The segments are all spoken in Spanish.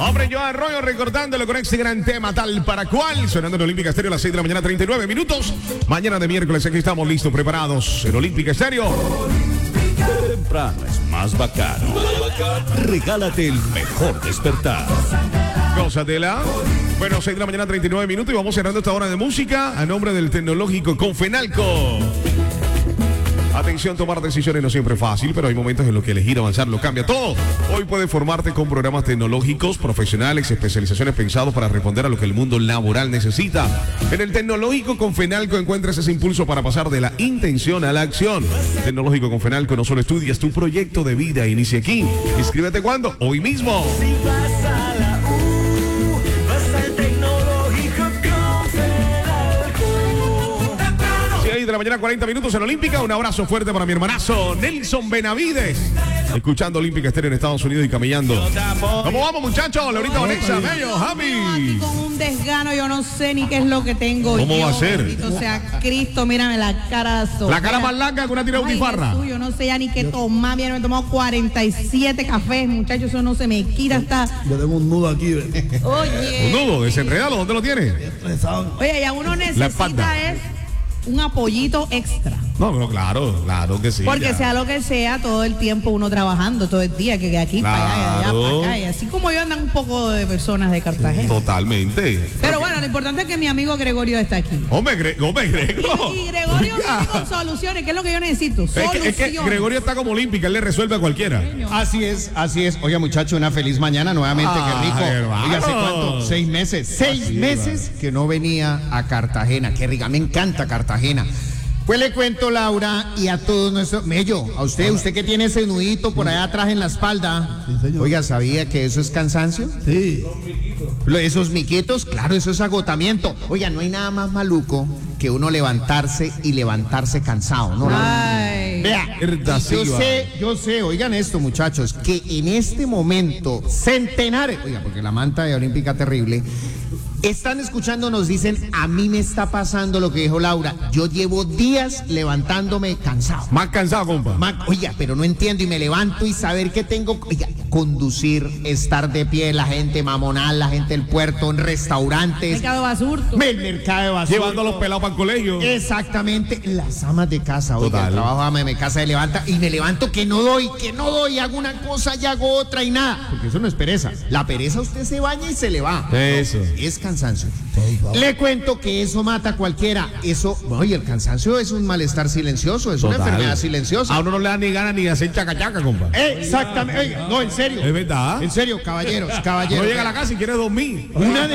Hombre, yo Arroyo recordándolo con este gran tema, tal para cual, sonando en Olímpica Estéreo a las 6 de la mañana, 39 minutos. Mañana de miércoles, aquí estamos listos, preparados en Olímpica Estéreo. Temprano es más bacano. Regálate el mejor despertar. Gózatela. Bueno, 6 de la mañana, 39 minutos y vamos cerrando esta hora de música a nombre del Tecnológico Confenalco. Atención, tomar decisiones no siempre es fácil, pero hay momentos en los que elegir avanzar lo cambia todo. Hoy puedes formarte con programas tecnológicos, profesionales, especializaciones pensados para responder a lo que el mundo laboral necesita. En el Tecnológico Confenalco encuentras ese impulso para pasar de la intención a la acción. Tecnológico Confenalco no solo estudias tu proyecto de vida, inicia aquí. Inscríbete cuando, hoy mismo. Si vas a la U, vas al Tecnológico Confenalco. 6 de la mañana, 40 minutos en Olímpica. Un abrazo fuerte para mi hermanazo Nelson Benavides. Escuchando Olímpica Estéreo en Estados Unidos y camellando. ¿Cómo vamos, muchachos? Laurita Vanessa, bello, Aquí Javi. con un desgano, yo no sé ni qué es lo que tengo. ¿Cómo va a ser? Bendito sea Cristo, mírame la cara. La cara más larga que una tira de butifarra. Yo no sé ya ni qué tomar. Mira, me he tomado 47 cafés, muchachos. Eso no se me quita hasta. Yo tengo un nudo aquí. Oye. Un nudo, desenredalo, ¿dónde lo tienes? Oye, ya uno necesita es un apoyito extra. No, pero claro que sí. Porque ya. sea lo que sea, todo el tiempo uno trabajando, todo el día, que de aquí para allá, de allá para acá. Y así como yo andan un poco de personas de Cartagena. Totalmente. Pero bueno, lo importante es que mi amigo Gregorio está aquí. Hombre, Grego. Y Gregorio viene con soluciones, que es lo que yo necesito. Soluciones. Es que Gregorio está como Olímpica, él le resuelve a cualquiera. Así es. Oiga, muchacho, una feliz mañana nuevamente, qué rico. Hermano. Oiga, ¿hace cuánto? 6 meses. 6 meses que no venía a Cartagena. Qué rica, me encanta Cartagena. Pues le cuento, Laura, y a todos nuestros... Mello, a usted que tiene ese nudito por allá atrás en la espalda. Sí, señor. Oiga, ¿sabía que eso es cansancio? Sí. Esos miquitos, claro, eso es agotamiento. Oiga, no hay nada más maluco que uno levantarse cansado, ¿no? Ay. Vea, Verdad, sí, yo sé, oigan esto, muchachos, que en este momento centenares, oiga, porque la manta de Olímpica terrible, están escuchando, nos dicen, a mí me está pasando lo que dijo Laura, yo llevo días levantándome cansado. Más cansado, compa. Oiga, pero no entiendo y me levanto y saber que tengo, oiga, conducir, estar de pie, la gente mamonal, la gente del puerto, en restaurantes. Mercado Basurto. El mercado de basura. Llevando a los pelados para el colegio. Exactamente, las amas de casa, oiga, Total. el trabajo de ama de casa se levanta y me levanto que no doy, hago una cosa y hago otra y nada, porque eso no es pereza. La pereza usted se baña y se le va. Eso. No, es cansancio. Le cuento que eso mata a cualquiera. Eso, oye, el cansancio es un malestar silencioso, es una Total. enfermedad silenciosa. A uno no le da ni ganas ni de hacer chacachaca, compa. Exactamente, oiga, no, en serio. Es verdad. En serio, caballeros. No llega a la casa y quiere dormir. Uno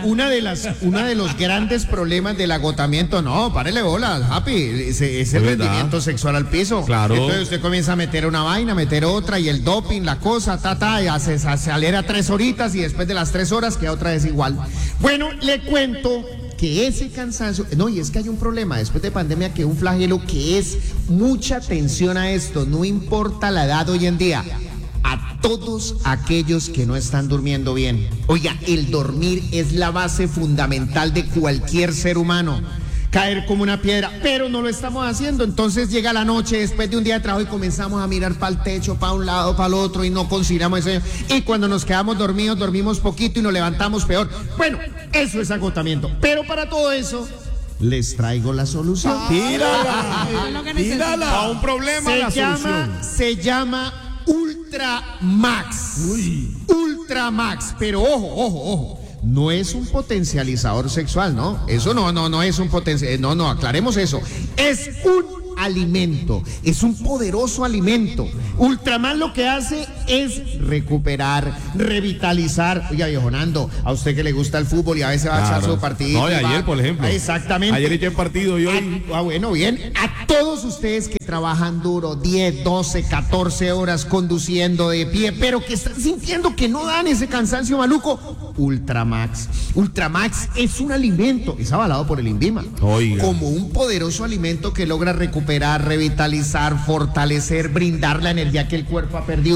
de los grandes problemas del agotamiento, no, párele bolas, Happy, es el verdad. rendimiento sexual al piso. Claro. Entonces usted comienza a meter una vaina, meter otra, y el doping, la cosa, y hace acelera 3 horitas, y después de las 3 horas queda otra vez igual. Bueno, le cuento que ese cansancio, no, y es que hay un problema después de pandemia, que un flagelo que es mucha atención a esto, no importa la edad hoy en día. A todos aquellos que no están durmiendo bien. Oiga, el dormir es la base fundamental de cualquier ser humano. Caer como una piedra, pero no lo estamos haciendo. Entonces llega la noche después de un día de trabajo y comenzamos a mirar para el techo, para un lado, para el otro, y no conciliamos eso. Y cuando nos quedamos dormidos, dormimos poquito y nos levantamos peor. Bueno, eso es agotamiento. Pero para todo eso, les traigo la solución. Tírala. Eso es lo que necesito. A un problema, la solución. Se llama Ultra Max. Ultra Max. Pero ojo. No es un potencializador sexual, ¿no? Eso no es un potencializador. No, aclaremos eso. Es un alimento, es un poderoso alimento. Ultraman lo que hace es recuperar, revitalizar. Oiga, viejo Nando, a usted que le gusta el fútbol y a veces va a echar su partido. No, y ayer, por ejemplo. Exactamente. Ayer eché el partido y hoy. Bueno, bien. A todos ustedes que trabajan duro, 10, 12, 14 horas conduciendo de pie, pero que están sintiendo que no dan ese cansancio maluco, Ultramax. Ultramax es un alimento, es avalado por el INVIMA, Oiga. como un poderoso alimento que logra recuperar, revitalizar, fortalecer, brindar la energía que el cuerpo ha perdido durante el día.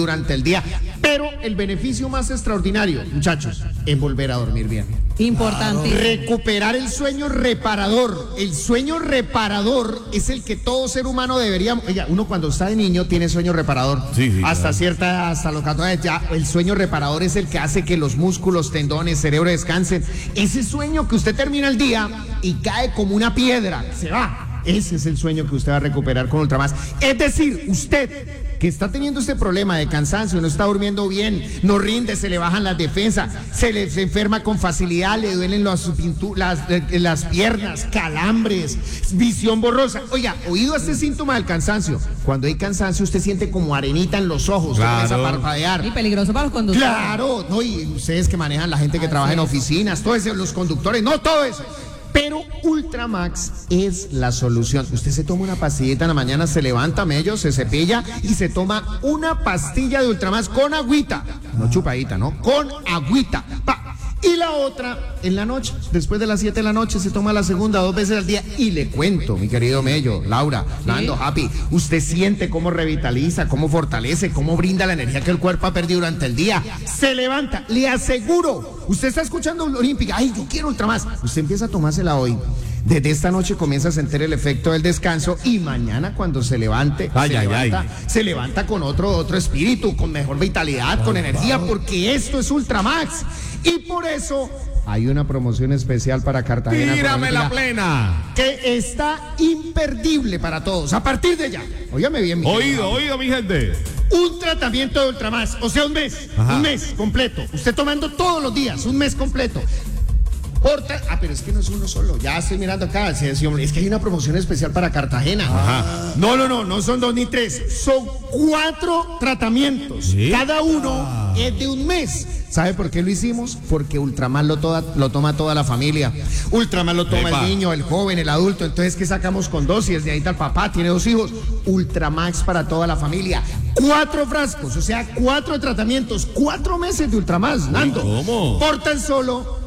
día. Pero el beneficio más extraordinario, muchachos, es volver a dormir bien. Importante. Recuperar el sueño reparador. El sueño reparador es el que todo ser humano debería. Oiga, uno cuando está de niño tiene sueño reparador. Sí, hasta claro. cierta edad, hasta los 14 años ya. El sueño reparador es el que hace que los músculos, tendones, cerebro descansen. Ese sueño que usted termina el día y cae como una piedra, se va. Ese es el sueño que usted va a recuperar con Ultramás. Es decir, usted que está teniendo este problema de cansancio, no está durmiendo bien, no rinde, se le bajan las defensas, se enferma con facilidad, le duelen las piernas, calambres, visión borrosa. Oiga, oído este síntoma del cansancio. Cuando hay cansancio, usted siente como arenita en los ojos, Claro. comienza a parpadear. Y peligroso para los conductores. Claro, no, y ustedes que manejan, la gente que trabaja en oficinas, todo eso, los conductores, no, todo eso. Pero Ultramax es la solución. Usted se toma una pastillita en la mañana, se levanta mello, se cepilla y se toma una pastilla de Ultramax con agüita. No chupadita, ¿no? Con agüita. Pa. Y la otra, en la noche, después de las 7 de la noche, se toma la segunda 2 veces al día. Y le cuento, mi querido Mello, Laura, Nando, Happy, usted siente cómo revitaliza, cómo fortalece, cómo brinda la energía que el cuerpo ha perdido durante el día. Se levanta, le aseguro. Usted está escuchando Olímpica, ay, yo quiero Ultramás. Usted empieza a tomársela hoy. Desde esta noche comienza a sentir el efecto del descanso y mañana cuando se levante, se levanta con otro espíritu, con mejor vitalidad, con energía, porque esto es Ultramax. Y por eso hay una promoción especial para Cartagena. Tírame la plena. Que está imperdible para todos. A partir de ya, óigame bien, mi querido. Oído, mi gente. Un tratamiento de Ultramás, o sea, un mes completo. Usted tomando todos los días, un mes completo. Pero es que no es uno solo. Ya estoy mirando acá. Sí, hombre, es que hay una promoción especial para Cartagena. No son 2 ni 3. Son 4 tratamientos. ¿Sí? Cada uno es de un mes. ¿Sabe por qué lo hicimos? Porque Ultramás lo toma toda la familia. Ultramás lo toma el niño, el joven, el adulto. Entonces, ¿qué sacamos con 2? Si es de ahí está el papá, tiene 2 hijos. Ultramax para toda la familia. 4 frascos, o sea, 4 tratamientos, 4 meses de Ultramás, Nando. ¿Cómo? Por tan solo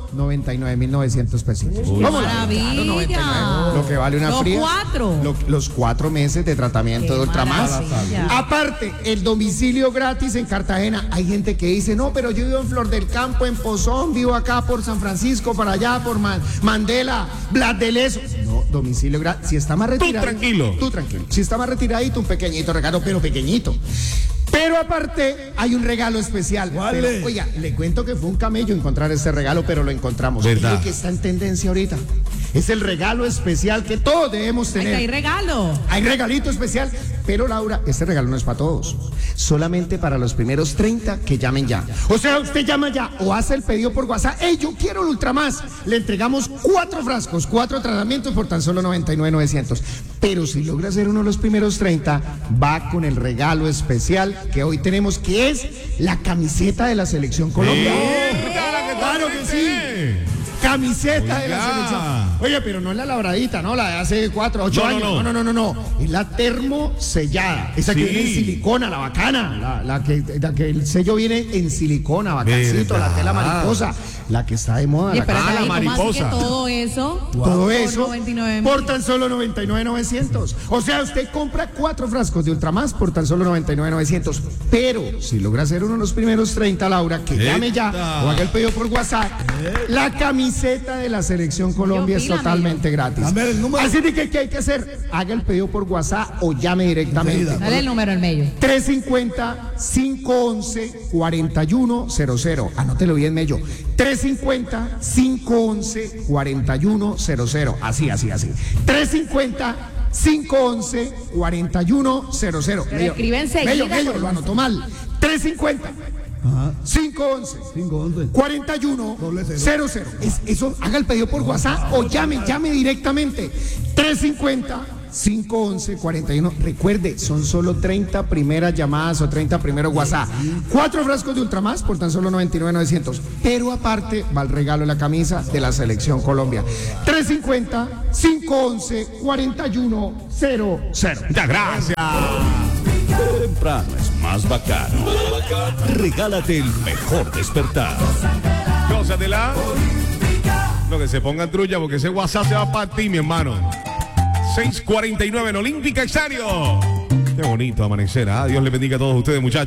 99.900 pesitos. ¿Cómo? Maravilla. Claro, 99. Lo que vale una Los fría. 4. Los 4 meses de tratamiento de Ultramás. maravilla. Aparte, el domicilio gratis en Cartagena. Hay gente que dice, no, pero yo vivo en Flor del Campo, en Pozón, vivo acá por San Francisco, para allá, por Mandela, Blas de Lezo. No, domicilio gratis. Si está más retirado. Tú tranquilo. Si está más retiradito, un pequeñito regalo, pero pequeñito. Pero aparte, hay un regalo especial. Pero, oiga, le cuento que fue un camello encontrar este regalo, pero lo encontramos. ¿Verdad? Es el que está en tendencia ahorita. Es el regalo especial que todos debemos tener. Hay regalo. Hay regalito especial. Pero Laura, este regalo no es para todos. Solamente para los primeros 30 que llamen ya. O sea, usted llama ya o hace el pedido por WhatsApp. ¡Ey, yo quiero el Ultramás! Le entregamos 4 frascos, 4 tratamientos por tan solo 99.900. Pero si logra ser uno de los primeros 30, va con el regalo especial que hoy tenemos, que es la camiseta de la Selección Colombia. ¡Claro que sí! Camiseta de la selección. Oye, pero no es la labradita, ¿no? La de hace 4, 8 años. No. Es la termosellada. Esa que viene en silicona, la bacana. La que el sello viene en silicona, bacancito, la tela mariposa. La que está de moda. Y espérate, la ¿cómo así mariposa. que todo eso. Todo eso 99.000. por tan solo 99.900. O sea, usted compra 4 frascos de Ultramás por tan solo 99.900. Pero si logra ser uno de los primeros 30, Laura, que llame ya o haga el pedido por WhatsApp, la camiseta de la Selección Colombia es totalmente gratis. Así de que, ¿qué hay que hacer? Haga el pedido por WhatsApp o llame directamente. Dale el número al medio. 350-511-4100. Anótelo bien, Mello. 350-511-4100. Así. 350-511-4100. Pero escribe enseguida. Mello, lo anotó mal. 350-511-4100. Eso, haga el pedido por WhatsApp o llame directamente. 350-511-41. Recuerde, son solo 30 primeras llamadas o 30 primeros WhatsApp. 4 frascos de Ultramás por tan solo 99.900. Pero aparte va el regalo de la camisa de la Selección Colombia. 350-511-4100. Muchas gracias. Temprano es más bacano. Regálate el mejor despertar. Gózatela. No, que se pongan trulla porque ese WhatsApp se va para ti, mi hermano. 6:49 en Olímpica Exario. Qué bonito amanecer, ¿ah? Dios le bendiga a todos ustedes, muchachos.